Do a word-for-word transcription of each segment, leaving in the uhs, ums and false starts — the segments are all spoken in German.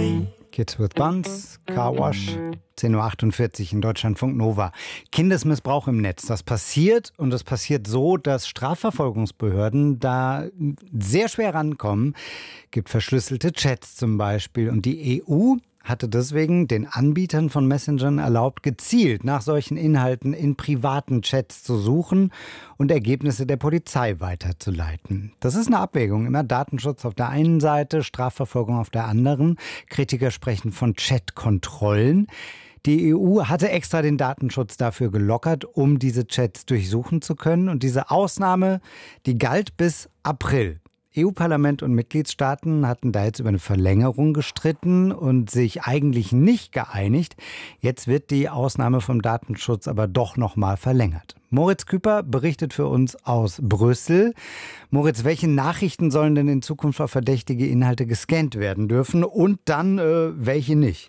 Kids with Buns, Car Wash, zehn Uhr achtundvierzig in Deutschlandfunk Nova. Kindesmissbrauch im Netz, das passiert und das passiert so, dass Strafverfolgungsbehörden da sehr schwer rankommen. Gibt verschlüsselte Chats zum Beispiel und die E U hatte deswegen den Anbietern von Messengern erlaubt, gezielt nach solchen Inhalten in privaten Chats zu suchen und Ergebnisse der Polizei weiterzuleiten. Das ist eine Abwägung. Immer Datenschutz auf der einen Seite, Strafverfolgung auf der anderen. Kritiker sprechen von Chatkontrollen. Die E U hatte extra den Datenschutz dafür gelockert, um diese Chats durchsuchen zu können. Und diese Ausnahme, die galt bis April. E U-Parlament und Mitgliedstaaten hatten da jetzt über eine Verlängerung gestritten und sich eigentlich nicht geeinigt. Jetzt wird die Ausnahme vom Datenschutz aber doch noch mal verlängert. Moritz Küpper berichtet für uns aus Brüssel. Moritz, welche Nachrichten sollen denn in Zukunft auf verdächtige Inhalte gescannt werden dürfen und dann äh, welche nicht?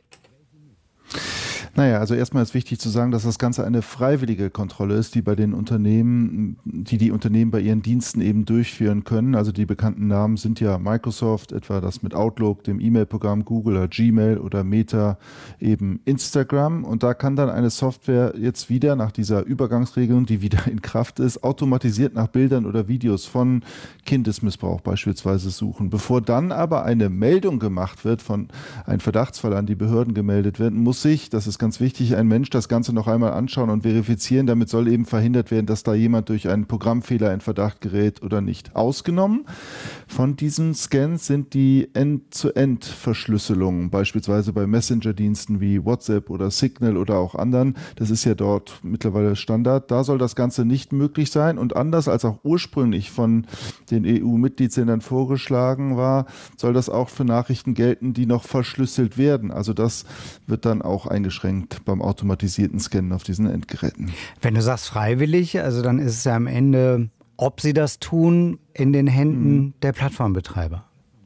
Naja, also erstmal ist wichtig zu sagen, dass das Ganze eine freiwillige Kontrolle ist, die bei den Unternehmen, die die Unternehmen bei ihren Diensten eben durchführen können. Also die bekannten Namen sind ja Microsoft, etwa das mit Outlook, dem E-Mail-Programm Google oder Gmail oder Meta eben Instagram. Und da kann dann eine Software jetzt wieder nach dieser Übergangsregelung, die wieder in Kraft ist, automatisiert nach Bildern oder Videos von Kindesmissbrauch beispielsweise suchen. Bevor dann aber eine Meldung gemacht wird, von einem Verdachtsfall an die Behörden gemeldet wird, muss sich, das ist ganz ganz wichtig, ein Mensch das Ganze noch einmal anschauen und verifizieren. Damit soll eben verhindert werden, dass da jemand durch einen Programmfehler in Verdacht gerät oder nicht. Ausgenommen von diesen Scans sind die End-zu-End-Verschlüsselungen, beispielsweise bei Messenger-Diensten wie WhatsApp oder Signal oder auch anderen. Das ist ja dort mittlerweile Standard. Da soll das Ganze nicht möglich sein und anders als auch ursprünglich von den E U-Mitgliedsländern vorgeschlagen war, soll das auch für Nachrichten gelten, die noch verschlüsselt werden. Also das wird dann auch eingeschränkt beim automatisierten Scannen auf diesen Endgeräten. Wenn du sagst freiwillig, also dann ist es ja am Ende, ob sie das tun, in den Händen hm. der Plattformbetreiber.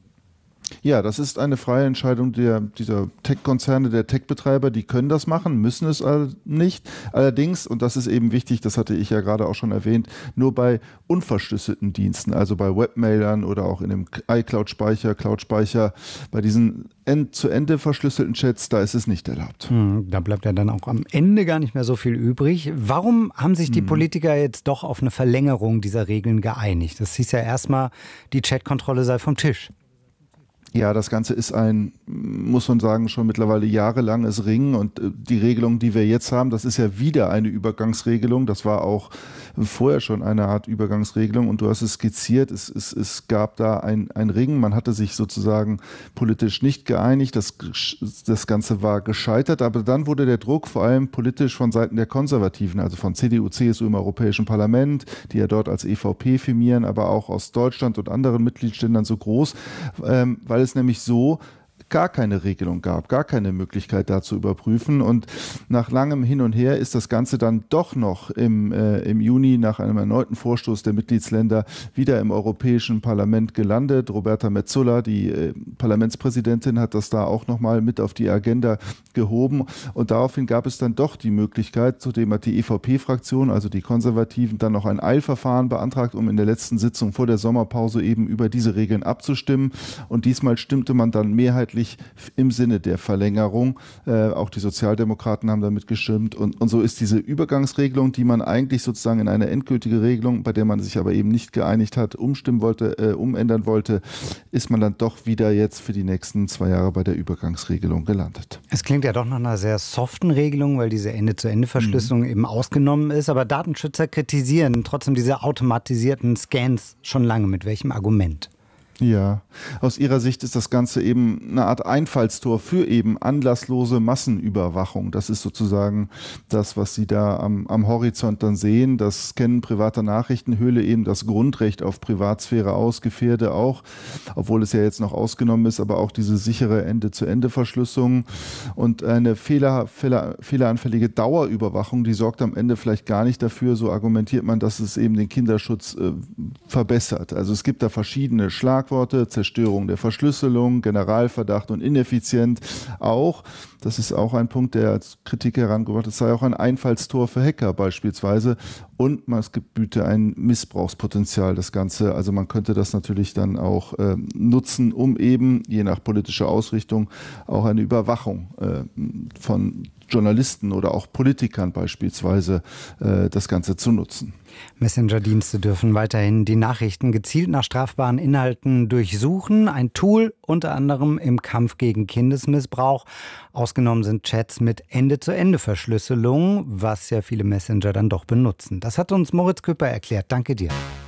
Ja, das ist eine freie Entscheidung der, dieser Tech-Konzerne, der Tech-Betreiber, die können das machen, müssen es nicht. Allerdings, und das ist eben wichtig, das hatte ich ja gerade auch schon erwähnt, nur bei unverschlüsselten Diensten, also bei Webmailern oder auch in dem iCloud-Speicher, Cloud-Speicher, bei diesen End-zu-Ende verschlüsselten Chats, da ist es nicht erlaubt. Hm, da bleibt ja dann auch am Ende gar nicht mehr so viel übrig. Warum haben sich die hm. Politiker jetzt doch auf eine Verlängerung dieser Regeln geeinigt? Das hieß ja erstmal, die Chatkontrolle sei vom Tisch. Ja, das Ganze ist ein, muss man sagen, schon mittlerweile jahrelanges Ringen und die Regelung, die wir jetzt haben, das ist ja wieder eine Übergangsregelung. Das war auch vorher schon eine Art Übergangsregelung und du hast es skizziert, es, es, es gab da ein, ein Ringen, man hatte sich sozusagen politisch nicht geeinigt, das, das Ganze war gescheitert, aber dann wurde der Druck vor allem politisch von Seiten der Konservativen, also von C D U, C S U im Europäischen Parlament, die ja dort als E V P firmieren, aber auch aus Deutschland und anderen Mitgliedsländern so groß, ähm, weil es nämlich so gar keine Regelung gab, gar keine Möglichkeit da zu überprüfen. Und nach langem Hin und Her ist das Ganze dann doch noch im, äh, im Juni nach einem erneuten Vorstoß der Mitgliedsländer wieder im Europäischen Parlament gelandet. Roberta Metsola, die äh, Parlamentspräsidentin, hat das da auch nochmal mit auf die Agenda gehoben. Und daraufhin gab es dann doch die Möglichkeit, zudem hat die E V P-Fraktion, also die Konservativen, dann noch ein Eilverfahren beantragt, um in der letzten Sitzung vor der Sommerpause eben über diese Regeln abzustimmen. Und diesmal stimmte man dann mehrheitlich im Sinne der Verlängerung. Äh, auch die Sozialdemokraten haben damit gestimmt. Und, und so ist diese Übergangsregelung, die man eigentlich sozusagen in eine endgültige Regelung, bei der man sich aber eben nicht geeinigt hat, umstimmen wollte, äh, umändern wollte, ist man dann doch wieder jetzt für die nächsten zwei Jahre bei der Übergangsregelung gelandet. Es klingt ja doch nach einer sehr soften Regelung, weil diese Ende-zu-Ende-Verschlüsselung mhm. eben ausgenommen ist. Aber Datenschützer kritisieren trotzdem diese automatisierten Scans schon lange. Mit welchem Argument? Ja, aus ihrer Sicht ist das Ganze eben eine Art Einfallstor für eben anlasslose Massenüberwachung. Das ist sozusagen das, was sie da am, am Horizont dann sehen. Das Scannen privater Nachrichten höhle eben das Grundrecht auf Privatsphäre aus, gefährde auch, obwohl es ja jetzt noch ausgenommen ist, aber auch diese sichere Ende-zu-Ende-Verschlüsselung und eine Fehler, Fehler, fehleranfällige Dauerüberwachung, die sorgt am Ende vielleicht gar nicht dafür, so argumentiert man, dass es eben den Kinderschutz äh, verbessert. Also es gibt da verschiedene Schlagwörter, Schlagworte, Zerstörung der Verschlüsselung, Generalverdacht und ineffizient auch. Das ist auch ein Punkt, der als Kritik herangebracht ist, sei auch ein Einfallstor für Hacker beispielsweise. Und es gibt ein Missbrauchspotenzial, das Ganze. Also man könnte das natürlich dann auch äh, nutzen, um eben, je nach politischer Ausrichtung, auch eine Überwachung äh, von Journalisten oder auch Politikern beispielsweise äh, das Ganze zu nutzen. Messenger-Dienste dürfen weiterhin die Nachrichten gezielt nach strafbaren Inhalten durchsuchen. Ein Tool unter anderem im Kampf gegen Kindesmissbrauch. Ausgenommen sind Chats mit Ende-zu-Ende-Verschlüsselung, was ja viele Messenger dann doch benutzen. Das hat uns Moritz Küpper erklärt. Danke dir.